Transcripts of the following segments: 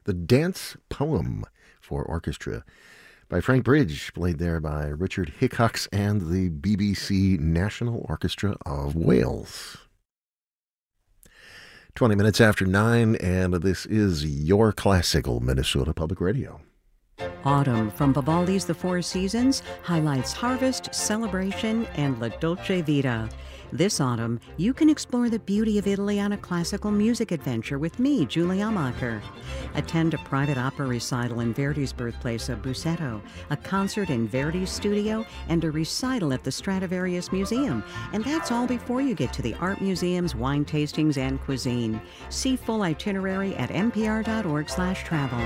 The Dance Poem for Orchestra by Frank Bridge, played there by Richard Hickox and the BBC National Orchestra of Wales. 20 minutes after 9, and this is your classical Minnesota Public Radio. Autumn from Vivaldi's The Four Seasons highlights harvest, celebration, and La Dolce Vita. This autumn, you can explore the beauty of Italy on a classical music adventure with me, Julie Amacher. Attend a private opera recital in Verdi's birthplace of Busseto, a concert in Verdi's studio, and a recital at the Stradivarius Museum. And that's all before you get to the art museums, wine tastings, and cuisine. See full itinerary at npr.org/travel.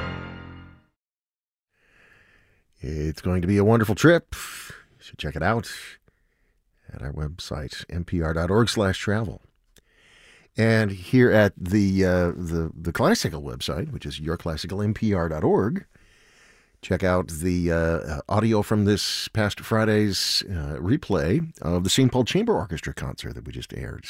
It's going to be a wonderful trip. You should check it out at our website, npr.org/travel. And here at the classical website, which is yourclassicalnpr.org, check out the audio from this past Friday's replay of the St. Paul Chamber Orchestra concert that we just aired.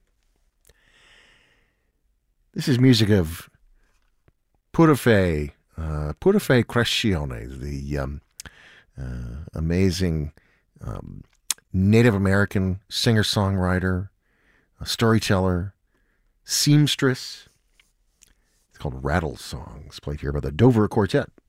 This is music of Purife Crescione, the amazing Native American singer-songwriter, a storyteller, seamstress. It's called Rattle Songs, played here by the Dover Quartet.